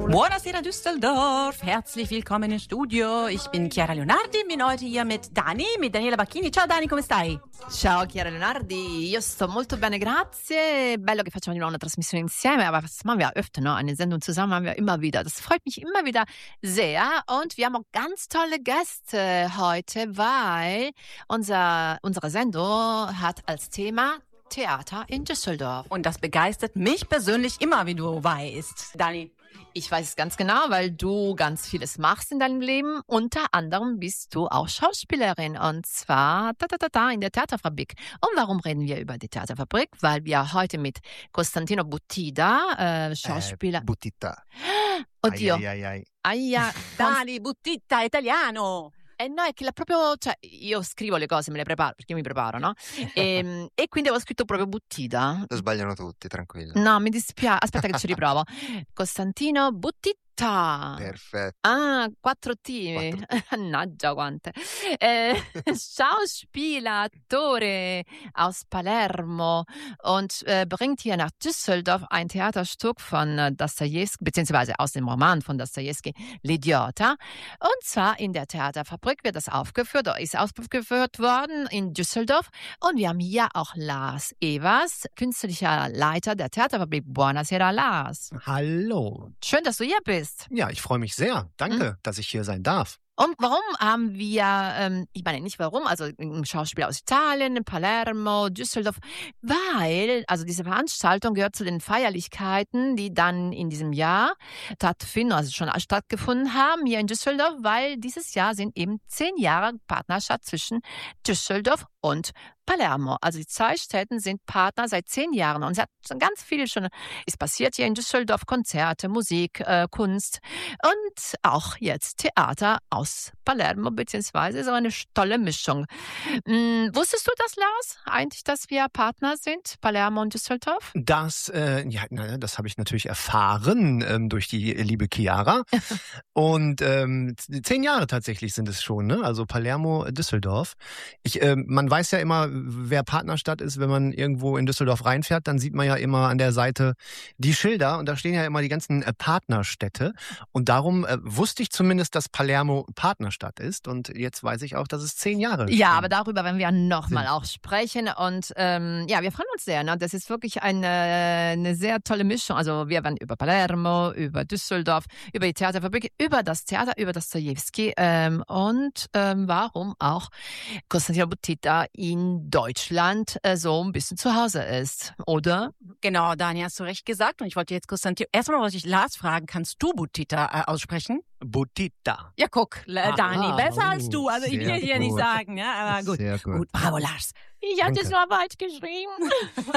Buonasera Düsseldorf, herzlich willkommen im Studio. Ich bin Chiara Leonardi, bin heute hier mit Daniela Bacchini. Ciao Dani, come stai? Ciao Chiara Leonardi, io sto molto bene, grazie. Bello che facciamo di nuovo eine Trasmission insieme, aber das machen wir öfter, ne? Eine Sendung zusammen haben wir immer wieder. Das freut mich immer wieder sehr und wir haben auch ganz tolle Gäste heute, weil unsere Sendung hat als Thema Theater in Düsseldorf. Und das begeistert mich persönlich immer, wie du weißt. Dani. Ich weiß es ganz genau, weil du ganz vieles machst in deinem Leben. Unter anderem bist du auch Schauspielerin und zwar in der Theaterfabrik. Und warum reden wir über die Theaterfabrik? Weil wir heute mit Costantino Buttida, Schauspieler... Buttita. Oddio. Ai. Dani, Buttita, italiano. No, è che cioè, io scrivo le cose, me le preparo, perché io mi preparo, no? E quindi avevo scritto proprio Buttida. Lo sbagliano tutti, tranquillo. No, mi dispiace. Aspetta che ci riprovo. Costantino Buttita. Perfetto. Ah, 4 T. Mannaggia, quante. Schauspieler, Attore aus Palermo und bringt hier nach Düsseldorf ein Theaterstück von Dostojewski, beziehungsweise aus dem Roman von Dostojewski, L'Idiota. Und zwar in der Theaterfabrik wird das aufgeführt, oder ist aufgeführt worden in Düsseldorf. Und wir haben hier auch Lars Evers, künstlicher Leiter der Theaterfabrik. Buonasera, Lars. Hallo. Schön, dass du hier bist. Ja, ich freue mich sehr. Danke, dass ich hier sein darf. Und warum haben wir, ich meine nicht warum, also ein Schauspieler aus Italien, Palermo, Düsseldorf, weil, also diese Veranstaltung gehört zu den Feierlichkeiten, die dann in diesem Jahr stattfinden, also schon stattgefunden haben hier in Düsseldorf, weil dieses Jahr sind eben 10 Jahre Partnerschaft zwischen Düsseldorf und Palermo. Also die 2 Städte sind Partner seit 10 Jahren und es hat ganz viel schon ist passiert hier in Düsseldorf, Konzerte, Musik, Kunst und auch jetzt Theater aus Palermo, beziehungsweise so eine tolle Mischung. Wusstest du das, Lars, eigentlich, dass wir Partner sind, Palermo und Düsseldorf? Das habe ich natürlich erfahren durch die liebe Chiara. Und 10 Jahre tatsächlich sind es schon, ne? Also Palermo, Düsseldorf. Man weiß ja immer, wer Partnerstadt ist, wenn man irgendwo in Düsseldorf reinfährt, dann sieht man ja immer an der Seite die Schilder und da stehen ja immer die ganzen Partnerstädte. Und darum wusste ich zumindest, dass Palermo Partnerstadt ist und jetzt weiß ich auch, dass es 10 Jahre Ja, aber darüber werden wir nochmal auch sprechen und ja, wir freuen uns sehr. Ne? Das ist wirklich eine sehr tolle Mischung. Also wir werden über Palermo, über Düsseldorf, über die Theaterfabrik, über das Theater, über Dostojewski und warum auch Costantino Buttida in Deutschland so ein bisschen zu Hause ist, oder? Genau, Dani, hast du recht gesagt. Und ich wollte jetzt Costantino, erstmal wollte ich Lars fragen, kannst du Buttita aussprechen? Buttita. Ja, guck, Dani, besser als du. Also ich will dir ja nicht sagen, ja, aber gut. Sehr gut. Gut, bravo, Lars. Ich habe das mal falsch geschrieben.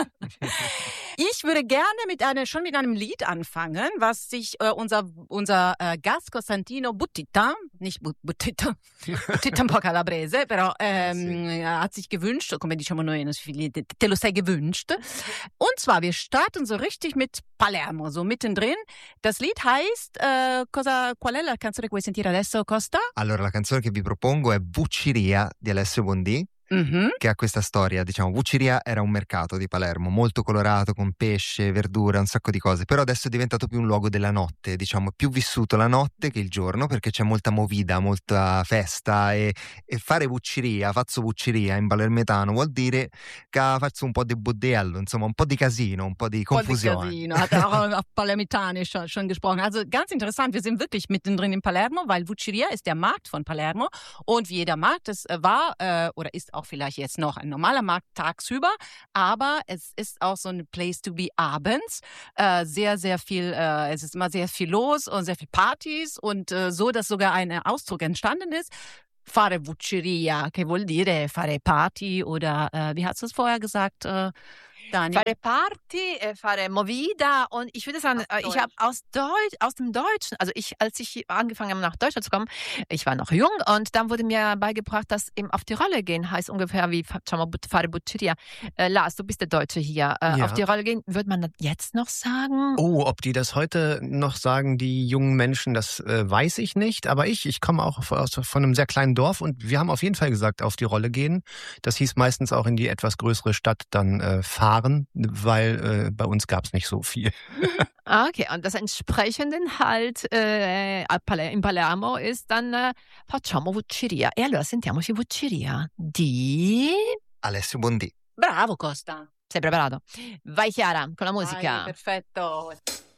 Ich würde gerne schon mit einem Lied anfangen, was sich unser Gast Costantino Buttita, nicht Buttita, Buttita un po' calabrese, però hat sich gewünscht, come diciamo noi, te lo sei gewünscht. Und zwar, wir starten so richtig mit Palermo, so mittendrin. Das Lied heißt, qual è la canzone che vuoi sentire adesso, Costa? Allora, la canzone che vi propongo è Vucciria di Alessio Bondi. Che ha questa storia, diciamo, Vucciria era un mercato di Palermo molto colorato con pesce, verdura, un sacco di cose, però adesso è diventato più un luogo della notte, diciamo, più vissuto la notte che il giorno perché c'è molta movida, molta festa e fare Vucciria, faccio Vucciria in palermitano vuol dire che faccio un po' di bordello, insomma un po' di casino, un po' di Confusione. Casino, hat er auch auf Palermitanisch schon gesprochen. Also ganz interessant, wir sind wirklich mittendrin in Palermo, weil Vucciria ist der Markt von Palermo und wie jeder Markt, es war oder ist auch vielleicht jetzt noch ein normaler Markt tagsüber, aber es ist auch so eine Place to be abends. Sehr, sehr viel, es ist immer sehr viel los und sehr viel Partys und so, dass sogar ein Ausdruck entstanden ist. Fare Vucciria, che vuol dire fare Party oder wie hast du es vorher gesagt, Dani? Fare Party, fare Movida und ich würde sagen, ich habe aus dem Deutschen, also als ich angefangen habe nach Deutschland zu kommen, ich war noch jung und dann wurde mir beigebracht, dass eben auf die Rolle gehen heißt ungefähr wie fare Bucciria. Lars, du bist der Deutsche hier. Ja. Auf die Rolle gehen, würde man das jetzt noch sagen? Oh, ob die das heute noch sagen, die jungen Menschen, das weiß ich nicht. Aber ich komme auch von einem sehr kleinen Dorf und wir haben auf jeden Fall gesagt, auf die Rolle gehen. Das hieß meistens auch in die etwas größere Stadt dann fahren. erfahren, weil bei uns gab es nicht so viel. Okay, und das entsprechende halt in Palermo ist dann facciamo Vucceria. E allora sentiamoci Vucceria di Alessio Bondi. Bravo Costa. Sei preparato? Vai Chiara con la musica. Vai, perfetto.